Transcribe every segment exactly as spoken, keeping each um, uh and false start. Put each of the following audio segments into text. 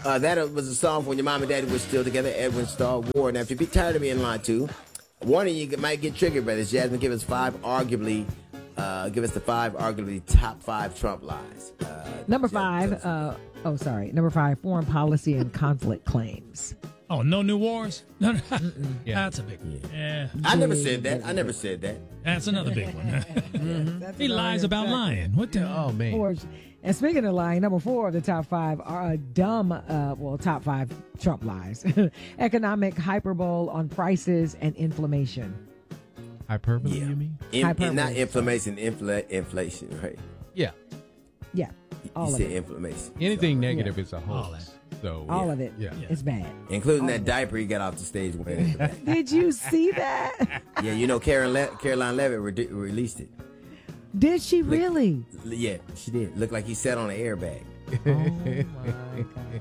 Uh, that was a song when your mom and daddy were still together. Edwin Starr Ward. Now, if you be tired of being lied to, one of you might get triggered by this. Jasmine, give us five arguably, uh, give us the five arguably top five Trump lies. Uh, Number five, uh, oh, sorry. Number five, foreign policy and conflict claims. Oh, no new wars? No, no. Yeah. That's a big one. Yeah. I never said that. I never said that. That's another big one. mm-hmm. He lies about lying. What the? Oh, man. And speaking of lying, number four of the top five are a dumb, uh, well, top five Trump lies. Economic hyperbole on prices and inflammation. Hyperbole, Yeah. you mean? In, Hyperbole. in, not inflammation, infl- inflation, right? Yeah. Yeah, all you of said it. inflammation. Anything So, negative Yeah. is a All hoax. So All yeah. of it. Yeah. It's bad. including All that of it. diaper he got off the stage wearing. in the back. Did you see that? Yeah, you know, Karen Le- Caroline Levitt re- released it. Did she really? Yeah, she did. Looked like he sat on an airbag. Oh my God.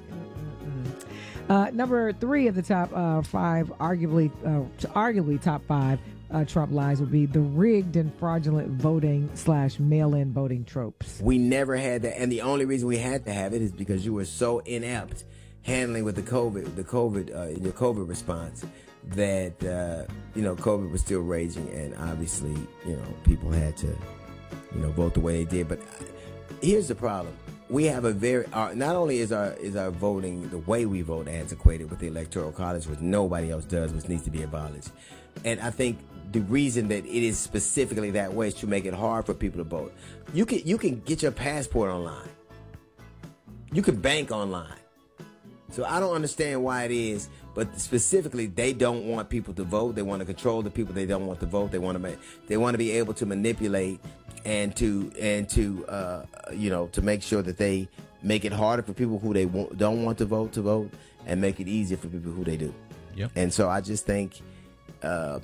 Uh, number three of the top uh, five, arguably, uh, arguably top five uh, Trump lies would be the rigged and fraudulent voting slash mail-in voting tropes. We never had that, and the only reason we had to have it is because you were so inept handling with the COVID, the COVID, uh, your COVID response, that uh, you know COVID was still raging, and obviously, you know, people had to, you know, vote the way they did. But here's the problem: we have a very our, not only is our is our voting, the way we vote, antiquated with the Electoral College, which nobody else does, which needs to be abolished. And I think the reason that it is specifically that way is to make it hard for people to vote. You can you can get your passport online. You can bank online. So I don't understand why it is, but specifically they don't want people to vote. They want to control the people they don't want to vote. They want to make they want to be able to manipulate and to and to uh, you know to make sure that they make it harder for people who they won't, don't want to vote to vote, and make it easier for people who they do. Yep. And so I just think. Uh,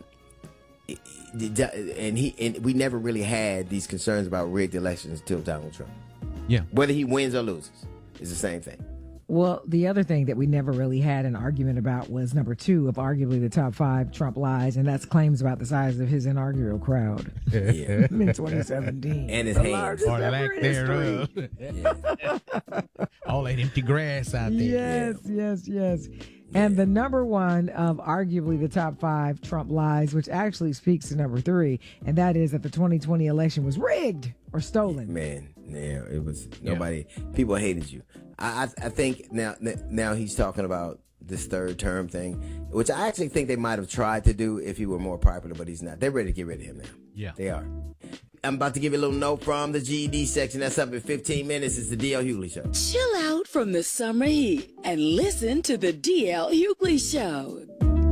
and he and we never really had these concerns about rigged elections until Donald Trump. Yeah. Whether he wins or loses, it's the same thing. Well, the other thing that we never really had an argument about was number two of arguably the top five Trump lies, and that's claims about the size of his inaugural crowd Yeah. in twenty seventeen. And his The hands. largest Or ever lack in history. thereof. All that empty grass out there. Yes, yes, yes. And the number one of arguably the top five Trump lies, which actually speaks to number three, and that is that the twenty twenty election was rigged or stolen. Man, yeah, it was nobody. People hated you. I, I, I think now, now he's talking about this third term thing, which I actually think they might have tried to do if he were more popular, but he's not. They're ready to get rid of him now. Yeah. They are. I'm about to give you a little note from the G E D section. That's up in fifteen minutes. It's the D L Hughley Show. Chill out from the summer heat and listen to the D L Hughley Show.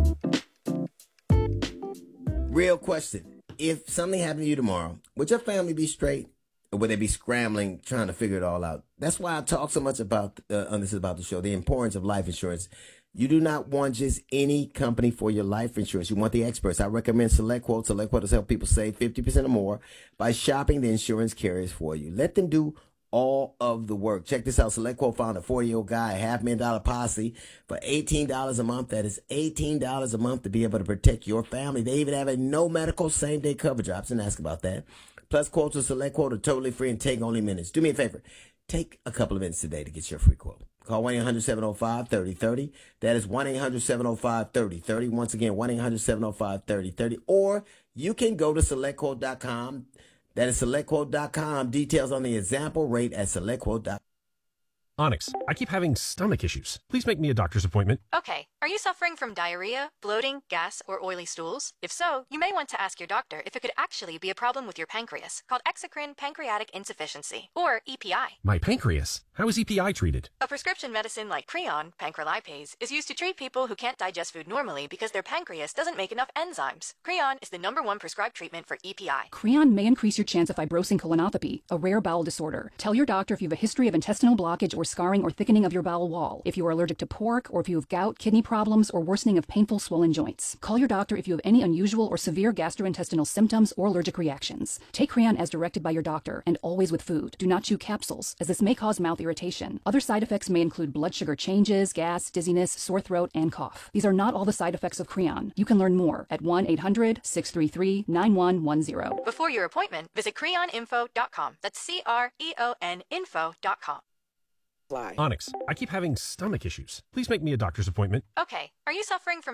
Real question. If something happened to you tomorrow, would your family be straight? Or would they be scrambling, trying to figure it all out? That's why I talk so much about, uh, on this is about the show, the importance of life insurance. You do not want just any company for your life insurance. You want the experts. I recommend SelectQuote. SelectQuote has helped people save fifty percent or more by shopping the insurance carriers for you. Let them do all of the work. Check this out. SelectQuote found a forty-year-old guy, a half million dollar policy for eighteen dollars a month. That is eighteen dollars a month to be able to protect your family. They even have a no medical same day coverage option. Ask about that. Plus, quotes with SelectQuote are totally free and take only minutes. Do me a favor. Take a couple of minutes today to get your free quote. Call one eight hundred seven oh five thirty thirty. That is one eight hundred seven oh five thirty thirty. Once again, one eight hundred seven oh five thirty thirty. Or you can go to select quote dot com. That is select quote dot com. Details on the example rate at select quote dot com. Onyx, I keep having stomach issues. Please make me a doctor's appointment. Okay, are you suffering from diarrhea, bloating, gas, or oily stools? If so, you may want to ask your doctor if it could actually be a problem with your pancreas, called exocrine pancreatic insufficiency, or E P I. My pancreas. How is E P I treated? A prescription medicine like Creon, pancrelipase, is used to treat people who can't digest food normally because their pancreas doesn't make enough enzymes. Creon is the number one prescribed treatment for E P I. Creon may increase your chance of fibrosing colonopathy, a rare bowel disorder. Tell your doctor if you have a history of intestinal blockage or scarring or thickening of your bowel wall, if you are allergic to pork, or if you have gout, kidney problems, or worsening of painful swollen joints. Call your doctor if you have any unusual or severe gastrointestinal symptoms or allergic reactions. Take Creon as directed by your doctor, and always with food. Do not chew capsules, as this may cause mouth irritation. Other side effects may include blood sugar changes, gas, dizziness, sore throat, and cough. These are not all the side effects of Creon. You can learn more at one eight hundred six three three nine one one zero. Before your appointment, visit creon info dot com. That's C R E O N info dot com. Onyx, I keep having stomach issues. Please make me a doctor's appointment. Okay, are you suffering from